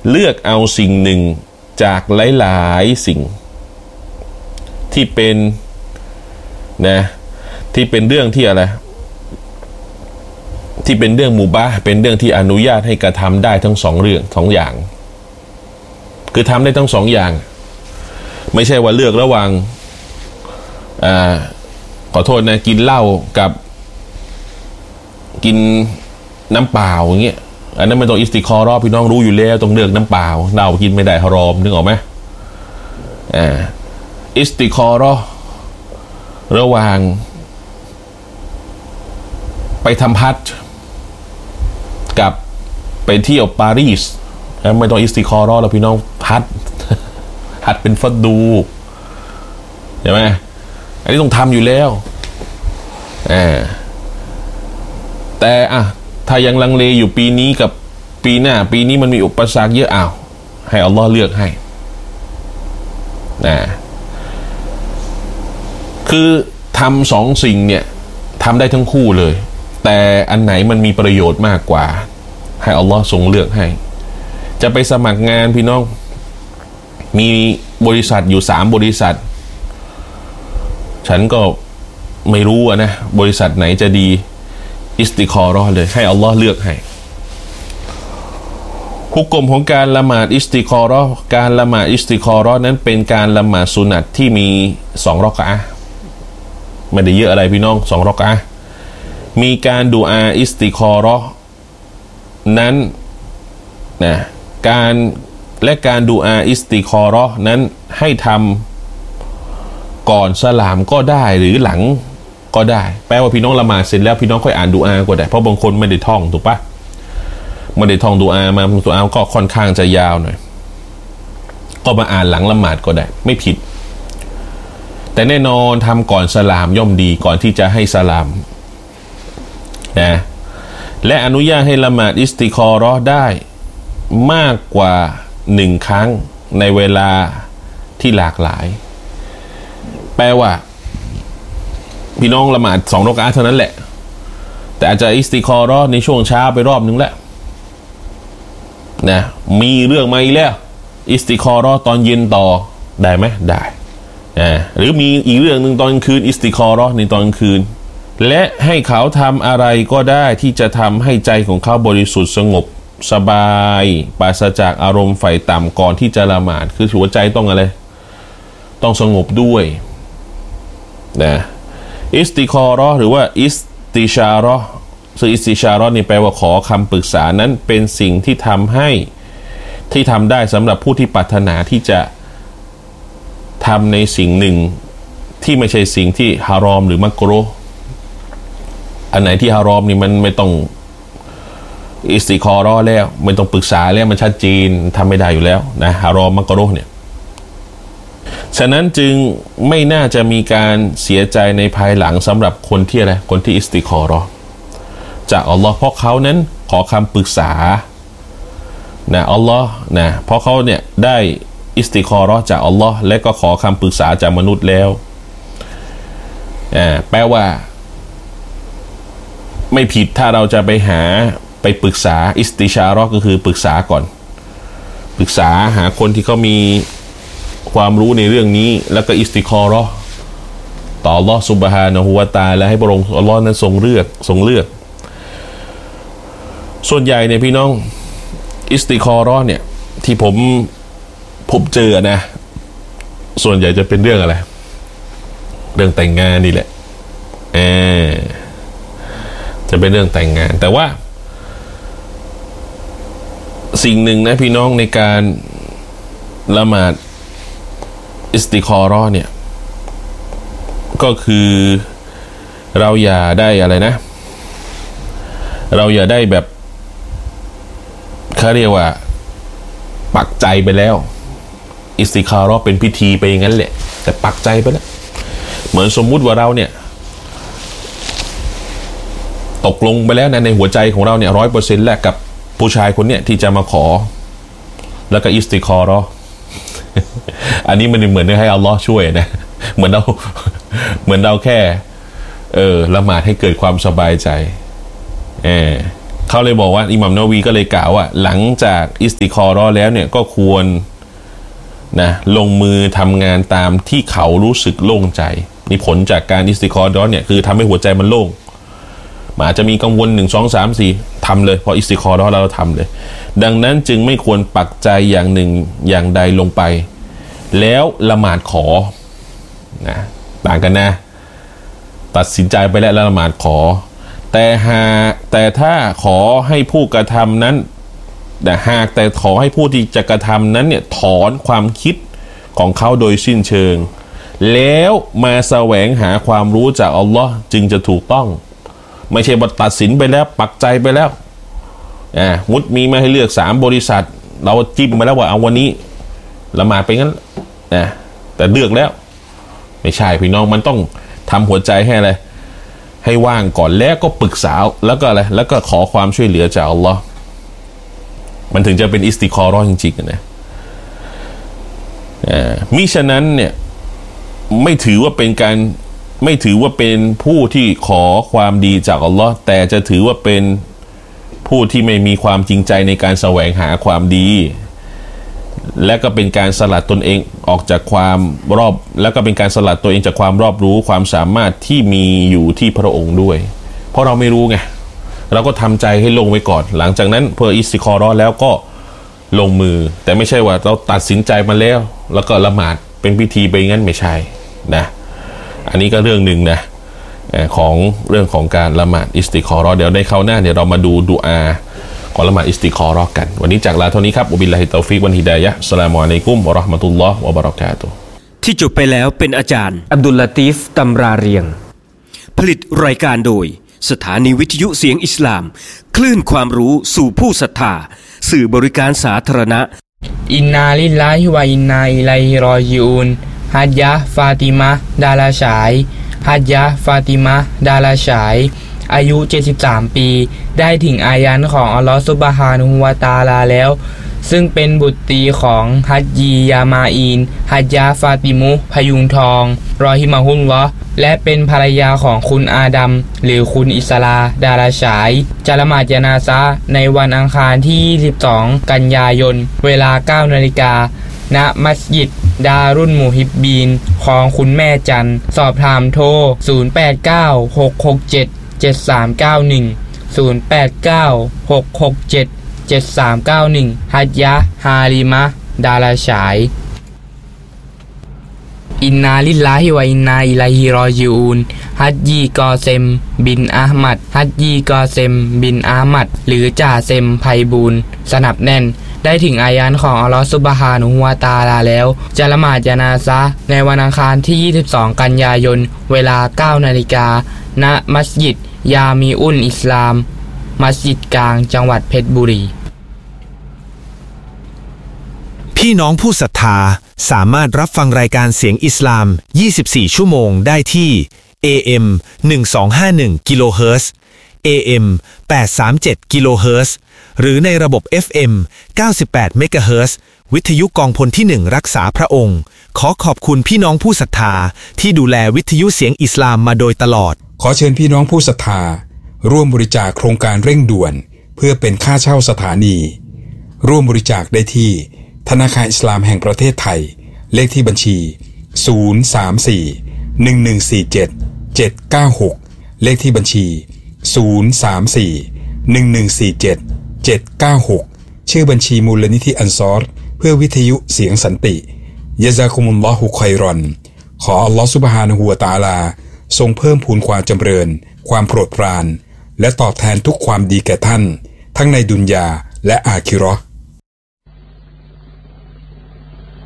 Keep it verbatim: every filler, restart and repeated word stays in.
เลือกเอาสิ่งหนึ่งจากหลายๆสิ่งที่เป็นนะที่เป็นเรื่องที่อะไรที่เป็นเรื่องมุบาห์เป็นเรื่องที่อนุญาตให้กระทำได้ทั้งสองเรื่องสองอย่างคือทำได้ทั้งสองอย่างไม่ใช่ว่าเลือกระหว่างอ่าขอโทษนะกินเหล้ากับกินน้ำเปล่าอย่างเงี้ยอันนั้นมันต้องอิสติคอรอพี่น้องรู้อยู่แล้วต้องเลือกน้ำเปล่าเหล้ากินไม่ได้ฮารอมนึกออกไหมอ่าอิสติคอรอระหว่างไปทำฮัจญ์กับไปเที่ยวปารีสไม่ต้องอิสติคอรอแล้วพี่น้องฮัจญ์ฮัจญ์เป็นฟัดดูใช่ไหมอันนี้ต้องทำอยู่แล้วอ่าแต่อ่ะถ้ายังลังเลอยู่ปีนี้กับปีหน้าปีนี้มันมีอุปสรรคเยอะอ้าวให้อัลลอฮ์เลือกให้นะคือทำสองสิ่งเนี่ยทำได้ทั้งคู่เลยแต่อันไหนมันมีประโยชน์มากกว่าให้อัลลอฮ์ทรงเลือกให้จะไปสมัครงานพี่น้องมีบริษัทอยู่สามบริษัทฉันก็ไม่รู้นะบริษัทไหนจะดีอิสติคอรอเลยให้อัลลอฮ์เลือกให้ฮุกมของการละหมาดอิสติคอรอการละหมาดอิสติคอรอนั้นเป็นการละหมาดสุนัตที่มีสองรอกะอะห์ไม่ได้เยอะอะไรพี่น้องสองรอกะอะห์มีการดุอาอิสติคอรอนั้นนะการและการดุอาอิสติคอรอนั้นให้ทำก่อนสลามก็ได้หรือหลังก็ได้แปลว่าพี่น้องละหมาดเสร็จแล้วพี่น้องค่อยอ่านดุอาก็ได้เพราะบางคนไม่ได้ท่องถูกปะไม่ได้ท่องดุอามาดุอาก็ค่อนข้างจะยาวหน่อยก็มาอ่านหลังละหมาดก็ได้ไม่ผิดแต่แน่นอนทำก่อนสลามย่อมดีก่อนที่จะให้สลามนะและอนุญาตให้ละหมาดอิสติคอรอได้มากกว่าหนึ่งครั้งในเวลาที่หลากหลายแปลว่าพี่น้องละหมาดสองรอกะอะห์เท่านั้นแหละแต่อาจจะอิสติคอรอในช่วงเช้าไปรอบนึงแล้วนะมีเรื่องมาอีกแล้วอิสติคอรอตอนเย็นต่อได้ไหมได้นะหรือมีอีกเรื่องนึงตอนกลางคืนอิสติคอรอในตอนกลางคืนและให้เขาทำอะไรก็ได้ที่จะทำให้ใจของเขาบริสุทธิ์สงบสบายปราศจากอารมณ์ไฟต่ำก่อนที่จะละหมาดคือหัวใจต้องอะไรต้องสงบด้วยนะอิสติคอรอหรือว่าอิสติชารอซึ่งอิสติชารอนี่แปลว่าขอคำปรึกษานั้นเป็นสิ่งที่ทำให้ที่ทำได้สำหรับผู้ที่ปรารถนาที่จะทำในสิ่งหนึ่งที่ไม่ใช่สิ่งที่ฮารอมหรือมักรุฮ์อันไหนที่ฮารอมนี่มันไม่ต้องอิสติคอรอแล้วไม่ต้องปรึกษาแล้วมันชัดเจนทำไม่ได้อยู่แล้วนะฮารอมมักรุฮ์เนี่ยฉะนั้นจึงไม่น่าจะมีการเสียใจในภายหลังสำหรับคนที่อะไรคนที่อิสติคอรอจากอัลลอฮ์เพราะเขานั้นขอคำปรึกษานะอัลลอฮ์นะเพราะเขาเนี่ยได้อิสติคอรอจากอัลลอฮ์และก็ขอคำปรึกษาจากมนุษย์แล้วอ่าแปลว่าไม่ผิดถ้าเราจะไปหาไปปรึกษาอิสติชารอก็คือปรึกษาก่อนปรึกษาหาคนที่เขามีความรู้ในเรื่องนี้แล้วก็อิสติคอรอต่ออัลลอฮ์ซุบฮานะฮูวะตะอาลาให้พระองค์อัลลอฮ์นั้นทรงเลือกทรงเลือกส่วนใหญ่เนี่ยพี่น้องอิสติคอรอเนี่ยที่ผมพบเจอนะส่วนใหญ่จะเป็นเรื่องอะไรเรื่องแต่งงานนี่แหละเออจะเป็นเรื่องแต่งงานแต่ว่าสิ่งหนึ่งนะพี่น้องในการละหมาดอิสติคอรอเนี่ยก็คือเราอย่าได้อะไรนะเราอย่าได้แบบเขาเรียกว่าปักใจไปแล้วอิสติคอรอเป็นพิธีไปอย่างนั้นแหละแต่ปักใจไปแล้วเหมือนสมมุติว่าเราเนี่ยตกลงไปแล้วนะในหัวใจของเราเนี่ยร้อยเปอร์เซ็นต์แรกกับผู้ชายคนเนี้ยที่จะมาขอแล้วก็อิสติคอรออันนี้มันเหมือนให้อัลลอฮ์ช่วยนะเหมือนเราเหมือนเราแค่เออละหมาดให้เกิดความสบายใจเออเขาเลยบอกว่าอิหม่ามนาวีก็เลยกล่าวว่าหลังจากอิสติคอเราะห์แล้วเนี่ยก็ควรนะลงมือทำงานตามที่เขารู้สึกโล่งใจนี่ผลจากการอิสติคอเราะห์เนี่ยคือทำให้หัวใจมันโล่งอาจจะมีกังวลหนึ่งสองสามสี่ทำเลยพออิสติคอเราะห์แล้วเราทำเลยดังนั้นจึงไม่ควรปักใจอย่างหนึ่งอย่างใดลงไปแล้วละหมาดขอนะต่างกันนะตัดสินใจไปแล้วละหมาดขอแต่หากแต่ถ้าขอให้ผู้กระทำนั้นแต่หากแต่ขอให้ผู้ที่จะกระทำนั้นเนี่ยถอนความคิดของเขาโดยสิ้นเชิงแล้วมาแสวงหาความรู้จากอัลลอฮ์จึงจะถูกต้องไม่ใช่บัดตัดสินไปแล้วปักใจไปแล้วอ่ามุดมีมาให้เลือกสามบริษัทเราจิ้มมาแล้วว่าเอาวันนี้ละหมาดไปงั้นนะแต่เลือกแล้วไม่ใช่พี่น้องมันต้องทำหัวใจให้อะไรให้ว่างก่อนแล้วก็ปรึกษาแล้วก็อะไรแล้วก็ขอความช่วยเหลือจากอัลลอฮ์มันถึงจะเป็นอิสติคอเราะห์จริงๆนะอ่ามิฉะนั้นเนี่ยไม่ถือว่าเป็นการไม่ถือว่าเป็นผู้ที่ขอความดีจากอัลลอฮ์แต่จะถือว่าเป็นผู้ที่ไม่มีความจริงใจในการแสวงหาความดีและก็เป็นการสลัดตนเองออกจากความรอบแล้วก็เป็นการสลัดตัวเองจากความรอบรู้ความสามารถที่มีอยู่ที่พระองค์ด้วยเพราะเราไม่รู้ไงเราก็ทำใจให้ลงไว้ก่อนหลังจากนั้นพออิสติคอเราะห์แล้วก็ลงมือแต่ไม่ใช่ว่าเราตัดสินใจมาแล้วแล้วก็ละหมาดเป็นพิธีไปงั้นไม่ใช่นะอันนี้ก็เรื่องหนึ่งนะของเรื่องของการละหมาดอิสติคอเราะห์เดี๋ยวในคราวหน้าเดี๋ยวเรามาดูดุอาก่อนละหมาดอิสติคอเราะห์กันวันนี้จากลาเท่านี้ครับวะบิลลาฮิตตอฟิกวันฮิดายะฮ์อัสสลามุอะลัยกุมวะเราะห์มะตุลลอฮ์วะบะเราะกาตุฮ์ที่จบไปแล้วเป็นอาจารย์อับดุลลาตีฟตำราเรียงผลิตรายการโดยสถานีวิทยุเสียงอิสลามคลื่นความรู้สู่ผู้ศรัทธาสื่อบริการสาธารณะอินนาลิลลาฮิวะอินนาอิลัยฮิรอญิอูนฮัจญะห์ฟาติมะห์ดาราฉายฮัจญะห์ฟาติมะห์ดาราฉายอายุเจ็ดสิบสามปีได้ถึงอายันของอัลลอฮฺซุบฮานะฮูวะตะอาลาแล้วซึ่งเป็นบุตรีของฮัจญียามาอีนฮัจญะห์ฟาติมุพยุงทองรอฮิมะฮุลลอฮ์และเป็นภรรยาของคุณอาดัมหรือคุณอิสลาดาราฉายจะละหมาดญะนาซะห์ในวันอังคารที่ยี่สิบสองกันยายนเวลา เก้านาฬิกา ณมัสยิดดารุลมุฮิบบีนของคุณแม่จันสอบถามโทรศูนย์ แปด เก้า หก หก เจ็ด เจ็ด สาม เก้า หนึ่ง ศูนย์ แปด เก้า หก หก เจ็ด เจ็ด สาม เก้า หนึ่งฮัจญะห์ฮาลิมะห์ดาราฉายอินนาลิลลาฮิวะอินนาอิลัยฮิรอญิอูนฮัจญีกอเซมบินอะห์มัดฮัจญีกอเซมบินอะห์มัดหรือจ่าเซมไพบูลย์สนับแน่นได้ถึงอายันของอัลลอฮฺซุบฮานะฮูวะตะอาลาแล้วจะละหมาดญะนาซะห์ในวันอังคารที่ยี่สิบสองกันยายนเวลา เก้านาฬิกา ณมัสยิดยามีอุลอิสลามมัสยิดกลางจังหวัดเพชรบุรีพี่น้องผู้ศรัทธาสามารถรับฟังรายการเสียงอิสลามยี่สิบสี่ชั่วโมงได้ที่ เอ เอ็ม หนึ่งสองห้าหนึ่ง กิโลเฮิรตซ์ เอ เอ็ม แปดสามเจ็ด กิโลเฮิรตซ์หรือในระบบ เอฟ เอ็ม เก้าสิบแปด เมกะเฮิรตซ์วิทยุกองพลที่หนึ่งรักษาพระองค์ขอขอบคุณพี่น้องผู้ศรัทธาที่ดูแลวิทยุเสียงอิสลามมาโดยตลอดขอเชิญพี่น้องผู้ศรัทธาร่วมบริจาคโครงการเร่งด่วนเพื่อเป็นค่าเช่าสถานีร่วมบริจาคได้ที่ธนาคารอิสลามแห่งประเทศไทยเลขที่บัญชีศูนย์ สาม สี่ หนึ่ง หนึ่ง สี่ เจ็ด เจ็ด เก้า หกเลขที่บัญชีศูนย์ สาม สี่ หนึ่ง หนึ่ง สี่ เจ็ด เจ็ด เก้า หกชื่อบัญชีมูลนิธิอันซอรเพื่อวิทยุเสียงสันติยะซากุมุลลอฮุค็อยรอนขออัลลอฮฺซุบฮานะฮูวะตะอาลาทรงเพิ่มพูนความจำเริญความโปรดปรานและตอบแทนทุกความดีแก่ท่านทั้งในดุนยาและอาคิเราะห์